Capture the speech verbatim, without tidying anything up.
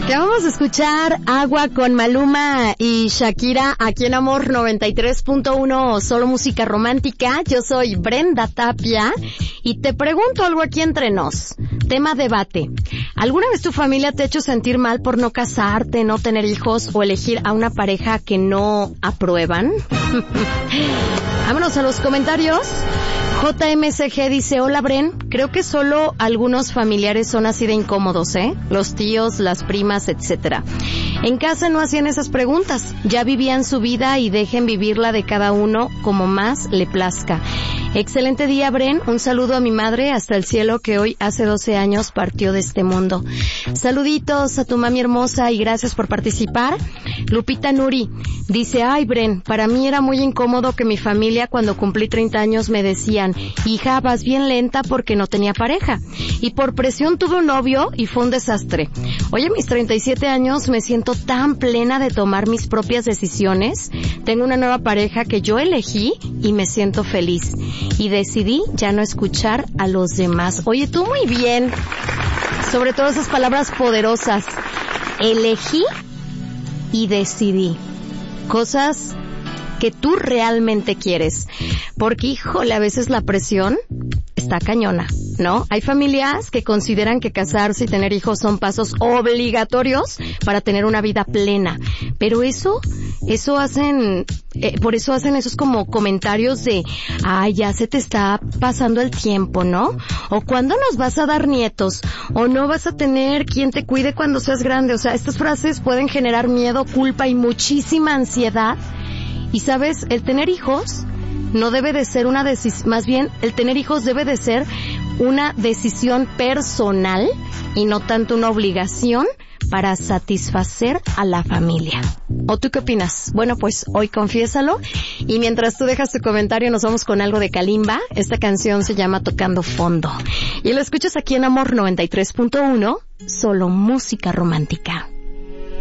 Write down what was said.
Acabamos de escuchar Agua con Maluma y Shakira aquí en Amor noventa y tres punto uno, solo música romántica. Yo soy Brenda Tapia y te pregunto algo aquí entre nos. Tema debate. ¿Alguna vez tu familia te ha hecho sentir mal por no casarte, no tener hijos o elegir a una pareja que no aprueban? Vámonos a los comentarios. J M C G dice, hola Bren, creo que solo algunos familiares son así de incómodos, ¿eh? Los tíos, las primas, etcétera. En casa no hacían esas preguntas, ya vivían su vida y dejen vivirla de cada uno como más le plazca. Excelente día, Bren, un saludo a mi madre hasta el cielo que hoy hace doce años partió de este mundo. Saluditos a tu mami hermosa y gracias por participar. Lupita Nuri dice, ay Bren, para mí era muy incómodo que mi familia cuando cumplí treinta años me decían, hija, vas bien lenta porque no tenía pareja. Y por presión tuve un novio y fue un desastre. Hoy a mis treinta y siete años me siento tan plena de tomar mis propias decisiones. Tengo una nueva pareja que yo elegí y me siento feliz. Y decidí ya no escuchar a los demás. Oye, tú muy bien. Sobre todo esas palabras poderosas. Elegí y decidí. Cosas que tú realmente quieres. Porque, híjole, a veces la presión está cañona, ¿no? Hay familias que consideran que casarse y tener hijos son pasos obligatorios para tener una vida plena. Pero eso, eso hacen, eh, por eso hacen esos como comentarios de, ay, ya se te está pasando el tiempo, ¿no? O ¿cuándo nos vas a dar nietos? O no vas a tener quien te cuide cuando seas grande. O sea, estas frases pueden generar miedo, culpa y muchísima ansiedad. Y sabes, el tener hijos no debe de ser una decisión, más bien el tener hijos debe de ser una decisión personal y no tanto una obligación para satisfacer a la familia. ¿O tú qué opinas? Bueno, pues hoy confiésalo y mientras tú dejas tu comentario nos vamos con algo de Kalimba. Esta canción se llama Tocando Fondo y lo escuchas aquí en Amor noventa y tres punto uno, solo música romántica.